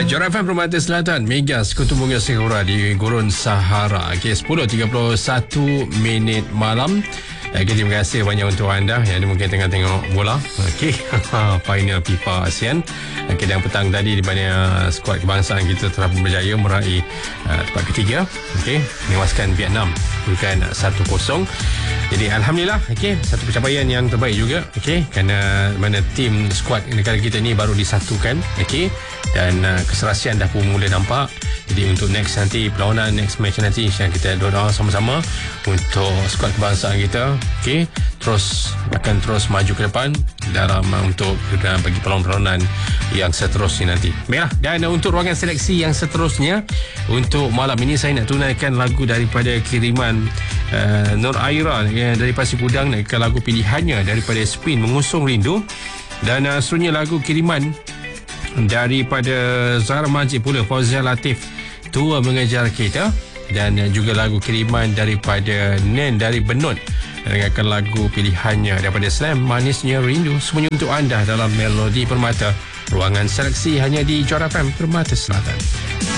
Alright, Jora FM Permata Selatan, Mega Sekutu Bunga Singapura di Gurun Sahara. Okay, 10.31 minit malam. Okay, terima kasih banyak untuk anda yang mungkin tengah tengok bola. Okay, final FIFA ASEAN. Okay, dan petang tadi di mana skuad kebangsaan kita telah berjaya meraih tempat ketiga. Okay, menewaskan Vietnam bukan 1-0. Jadi alhamdulillah, okay, satu pencapaian yang terbaik juga, okay, kerana mana tim skuad negara kita ni baru disatukan, okay, dan keserasian dah pun mula nampak. Jadi untuk next nanti perlawanan next match nanti, insya kita doa sama-sama untuk skuad kebangsaan kita, okay, akan terus maju ke depan dalam untuk bagi perlawanan yang seterusnya nanti. Baiklah, dan untuk ruangan seleksi yang seterusnya untuk malam ini saya nak tunaikan lagu daripada kiriman Nur Aira dari Pasir Gudang, lagu pilihannya daripada Spin Mengusung Rindu, dan seterusnya lagu kiriman daripada Zahra Majid pula, Fauzia Latif, Tua Mengejar Kita, dan juga lagu kiriman daripada Nen dari Benut dengarkan lagu pilihannya daripada Slam Manisnya Rindu. Semuanya untuk anda dalam Melodi Permata, ruangan seleksi hanya di Jora FM Permata Selatan.